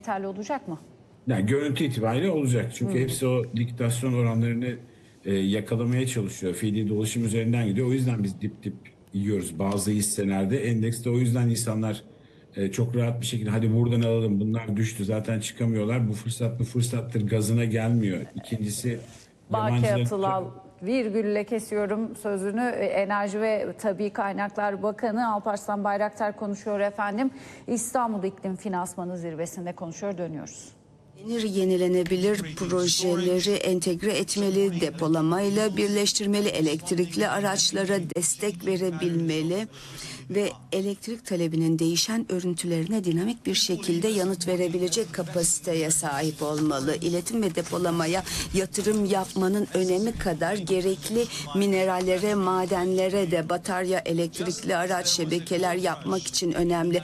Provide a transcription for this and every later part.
yeterli olacak mı? Yani görüntü itibariyle olacak. Çünkü hepsi o diktasyon oranlarını yakalamaya çalışıyor. Fiili dolaşım üzerinden gidiyor. O yüzden biz dip dip yiyoruz bazı hisselerde. Endekste o yüzden insanlar çok rahat bir şekilde hadi buradan alalım, bunlar düştü zaten çıkamıyorlar. Bu fırsat bu fırsattır gazına gelmiyor. İkincisi Baki yabancıların Atılal, virgülle kesiyorum sözünü. Enerji ve Tabii Kaynaklar Bakanı Alparslan Bayraktar konuşuyor efendim. İstanbul İklim Finansmanı Zirvesi'nde konuşuyor, dönüyoruz. Yenilenebilir projeleri entegre etmeli, depolamayla birleştirmeli, elektrikli araçlara destek verebilmeli ve elektrik talebinin değişen örüntülerine dinamik bir şekilde yanıt verebilecek kapasiteye sahip olmalı. İletim ve depolamaya yatırım yapmanın önemi kadar gerekli minerallere, madenlere de batarya, elektrikli araç, şebekeler yapmak için önemli.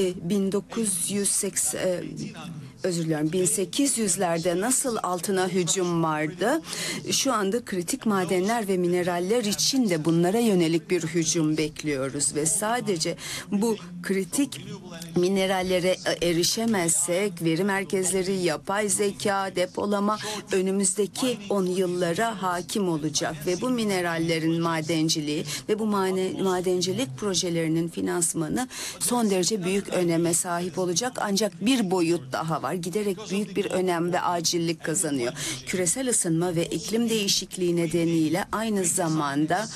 1800'lerde nasıl altına hücum vardı? Şu anda kritik madenler ve mineraller için de bunlara yönelik bir hücum bekliyoruz ve sadece bu kritik minerallere erişemezsek veri merkezleri, yapay zeka, depolama önümüzdeki 10 yıllara hakim olacak ve bu minerallerin madenciliği ve bu madencilik projelerinin finansmanı son derece büyük öneme sahip olacak. Ancak bir boyut daha var. Giderek büyük bir önem ve acillik kazanıyor. Küresel ısınma ve iklim değişikliği nedeniyle aynı zamanda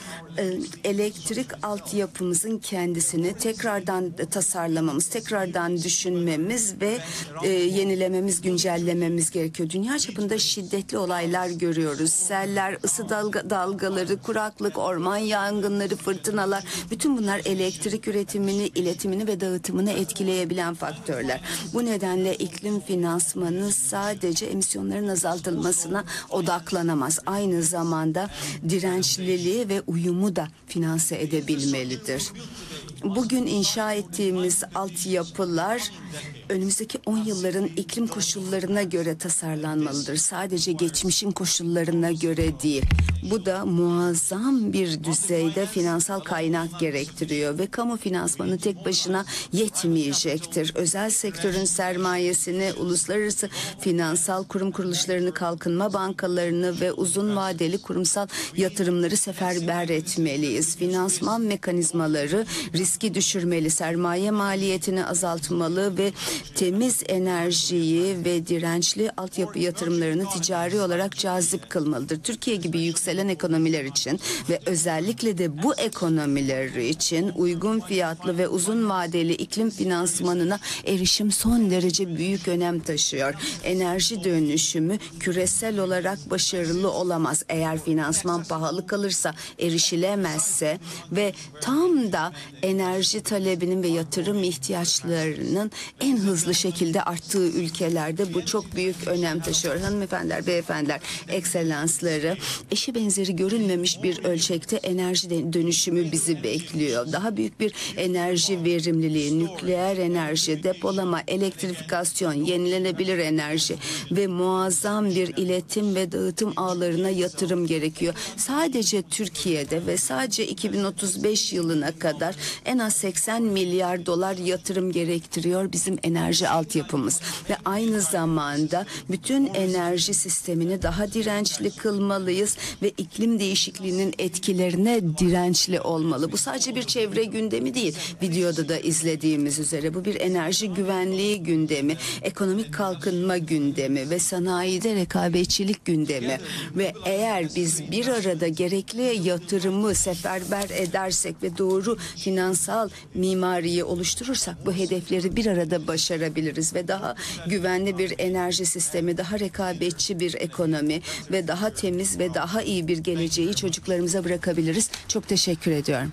elektrik altyapımızın kendisini tekrardan tasarlamamız, tekrardan düşünmemiz ve yenilememiz, güncellememiz gerekiyor. Dünya çapında şiddetli olaylar görüyoruz. Seller, ısı dalgaları, kuraklık, orman yangınları, fırtınalar, bütün bunlar elektrik üretimini, iletimini ve dağıtımını etkileyebilen faktörler. Bu nedenle iklim finansmanı sadece emisyonların azaltılmasına odaklanamaz. Aynı zamanda dirençliliği ve uyumu da finanse edebilmelidir. Bugün inşa ettiğimiz altyapılar önümüzdeki 10 yılların iklim koşullarına göre tasarlanmalıdır. Sadece geçmişin koşullarına göre değil. Bu da muazzam bir düzeyde finansal kaynak gerektiriyor ve kamu finansmanı tek başına yetmeyecektir. Özel sektörün sermayesini, uluslararası finansal kurum kuruluşlarını, kalkınma bankalarını ve uzun vadeli kurumsal yatırımları seferber etmeliyiz. Finansman mekanizmaları riski düşürmeli, sermaye maliyetini azaltmalı ve temiz enerjiyi ve dirençli altyapı yatırımlarını ticari olarak cazip kılmalıdır. Türkiye gibi yükselen ekonomiler için ve özellikle de bu ekonomiler için uygun fiyatlı ve uzun vadeli iklim finansmanına erişim son derece büyük önem taşıyor. Enerji dönüşümü küresel olarak başarılı olamaz eğer finansman pahalı kalırsa, erişilemezse ve tam da enerji talebinin ve yatırım ihtiyaçlarının en hızlı şekilde arttığı ülkelerde bu çok büyük önem taşıyor. Hanımefendiler, beyefendiler, ekselansları, eşi benzeri görülmemiş bir ölçekte enerji dönüşümü bizi bekliyor. Daha büyük bir enerji verimliliği, nükleer enerji, depolama, elektrifikasyon, yenilenebilir enerji ve muazzam bir iletim ve dağıtım ağlarına yatırım gerekiyor. Sadece Türkiye'de ve sadece 2035 yılına kadar en az 80 milyar dolar yatırım gerektiriyor bizim enerji altyapımız ve aynı zamanda bütün enerji sistemini daha dirençli kılmalıyız ve iklim değişikliğinin etkilerine dirençli olmalı. Bu sadece bir çevre gündemi değil. Videoda da izlediğimiz üzere bu bir enerji güvenliği gündemi, ekonomik kalkınma gündemi ve sanayide rekabetçilik gündemi ve eğer biz bir arada gerekli yatırımı seferber edersek ve doğru finansal mimariyi oluşturursak bu hedefleri bir arada başarabiliriz ve daha güvenli bir enerji sistemi, daha rekabetçi bir ekonomi ve daha temiz ve daha iyi bir geleceği çocuklarımıza bırakabiliriz. Çok teşekkür ediyorum.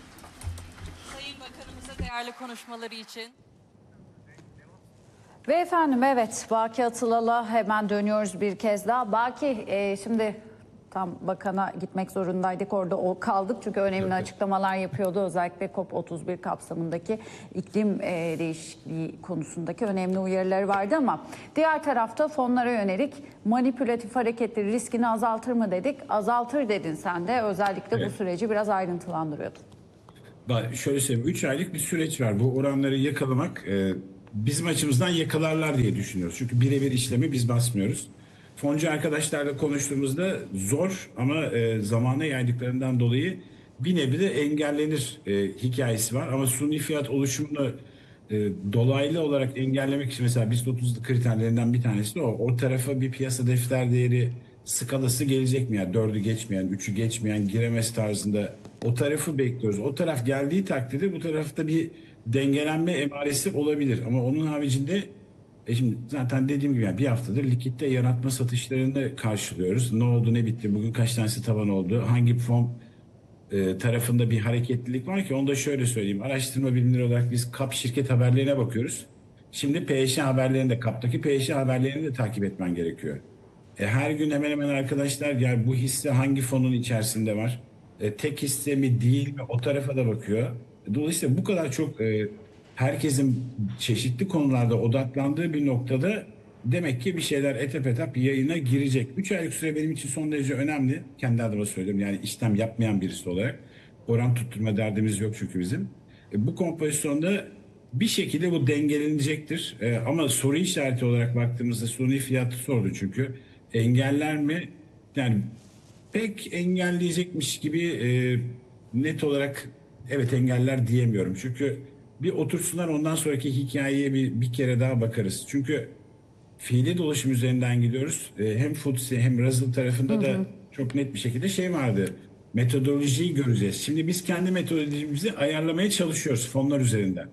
Sayın Bakanımıza değerli konuşmaları için. Ve efendim evet, Baki Atılal'a hemen dönüyoruz bir kez daha. Baki şimdi tam bakana gitmek zorundaydık, orada kaldık çünkü önemli açıklamalar yapıyordu. Özellikle COP31 kapsamındaki iklim değişikliği konusundaki önemli uyarıları vardı ama diğer tarafta fonlara yönelik manipülatif hareketleri riskini azaltır mı dedik. Azaltır dedin sen de, özellikle bu süreci biraz ayrıntılandırıyordun. Şöyle söyleyeyim, 3 aylık bir süreç var. Bu oranları yakalamak bizim açımızdan yakalarlar diye düşünüyoruz. Çünkü birebir işlemi biz basmıyoruz. Foncu arkadaşlarla konuştuğumuzda zor ama zamana yaydıklarından dolayı bir nevi de engellenir hikayesi var. Ama suni fiyat oluşumunu dolaylı olarak engellemek için mesela BIST 30 kriterlerinden bir tanesi de o. O tarafa bir piyasa defter değeri skalası gelecek mi? Yani 4'ü geçmeyen, 3'ü geçmeyen giremez tarzında o tarafı bekliyoruz. O taraf geldiği takdirde bu tarafta bir dengelenme emaresi olabilir. Ama onun haricinde şimdi zaten dediğim gibi yani bir haftadır likitte yaratma satışlarını karşılıyoruz. Ne oldu ne bitti, bugün kaç tanesi tavan oldu, hangi fon tarafında bir hareketlilik var ki onu da şöyle söyleyeyim. Araştırma bilimleri olarak biz KAP şirket haberlerine bakıyoruz. Şimdi PYŞ haberlerini de KAP'taki PYŞ haberlerini de takip etmen gerekiyor. Her gün hemen hemen arkadaşlar yani bu hisse hangi fonun içerisinde var? Tek hisse mi değil mi? O tarafa da bakıyor. Dolayısıyla bu kadar çok herkesin çeşitli konularda odaklandığı bir noktada demek ki bir şeyler etap etap yayına girecek. 3 aylık süre benim için son derece önemli. Kendi adıma söylüyorum yani işlem yapmayan birisi olarak. Oran tutturma derdimiz yok çünkü bizim. Bu kompozisyonda bir şekilde bu dengelenecektir. Ama soru işareti olarak baktığımızda suni fiyatı sordu çünkü. Engeller mi? Yani pek engelleyecekmiş gibi net olarak evet engeller diyemiyorum. Çünkü bir otursunlar ondan sonraki hikayeye bir kere daha bakarız. Çünkü fiili dolaşım üzerinden gidiyoruz. Hem FTSE hem Russell tarafında da çok net bir şekilde şey vardı. Metodolojiyi göreceğiz. Şimdi biz kendi metodolojimizi ayarlamaya çalışıyoruz fonlar üzerinden.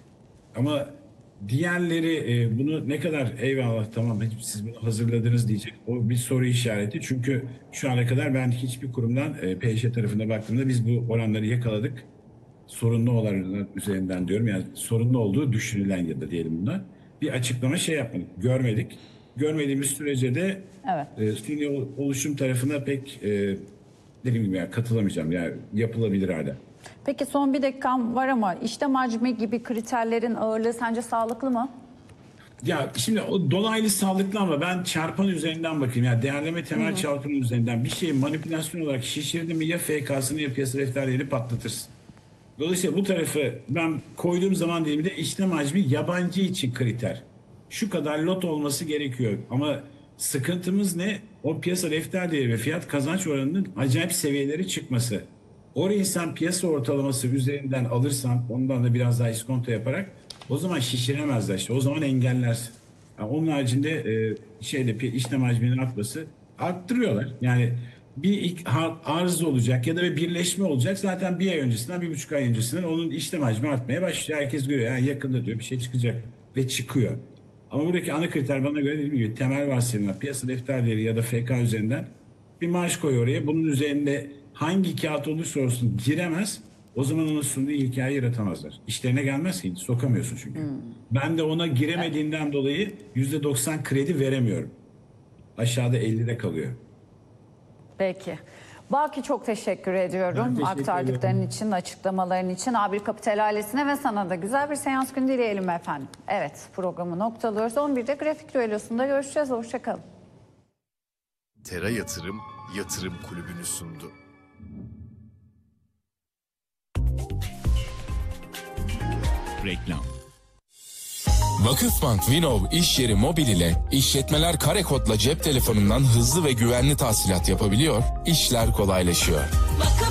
Ama diğerleri bunu ne kadar eyvallah tamam siz bunu hazırladınız diyecek. O bir soru işareti. Çünkü şu ana kadar ben hiçbir kurumdan PYŞ tarafına baktığımda biz bu oranları yakaladık. Sorunlu olanlar üzerinden diyorum. Yani sorunlu olduğu düşünülen ya da diyelim buna. Bir açıklama şey yapmadık. Görmedik. Görmediğimiz sürece de suni oluşum tarafına pek dediğim gibi yani katılamayacağım. Yani yapılabilir hala. Peki son bir dakikam var ama işlem hacmi gibi kriterlerin ağırlığı sence sağlıklı mı? Ya şimdi o dolaylı sağlıklı ama ben çarpan üzerinden bakayım. Yani değerleme temel çarpanı üzerinden bir şeyi manipülasyon olarak şişirdi mi ya FK'sını ya piyasa defterlerini patlatırsın. Dolayısıyla bu tarafı ben koyduğum zaman dilimde işlem hacmi yabancı için kriter. Şu kadar lot olması gerekiyor ama sıkıntımız ne? O piyasa defter değeri ve fiyat kazanç oranının acayip seviyeleri çıkması. Orayı sen piyasa ortalaması üzerinden alırsan ondan da biraz daha iskonto yaparak o zaman şişiremezler işte. O zaman engellersin. Yani onun haricinde işlem hacminin artması arttırıyorlar. Yani bir arz olacak ya da bir birleşme olacak. Zaten bir ay öncesinden, 1,5 ay öncesinden onun işlem hacmi artmaya başlıyor. Herkes görüyor. Yani yakında diyor bir şey çıkacak ve çıkıyor. Ama buradaki ana kriter bana göre dediğim gibi temel varsayımlar, piyasa defterleri ya da FK üzerinden bir marj koy oraya. Bunun üzerinde hangi kağıt olursa olsun giremez. O zaman onun sunduğu hikayeyi yaratamazlar. İşlerine gelmez ki. Sokamıyorsun çünkü. Ben de ona giremediğinden dolayı %90 kredi veremiyorum. Aşağıda 50'de kalıyor. Peki. Baki çok teşekkür ediyorum. Ben teşekkür Aktardıkların ederim. için, açıklamaların için. A1 Kapital ailesine ve sana da güzel bir seans günü dileyelim efendim. Evet, programı noktalıyoruz. 11'de grafik düellosunda görüşeceğiz. Hoşçakalın. Tera Yatırım Kulübü'nü sundu. Reklam. Vakıfbank Vinov iş yeri mobil ile işletmeler kare kodla cep telefonundan hızlı ve güvenli tahsilat yapabiliyor, işler kolaylaşıyor.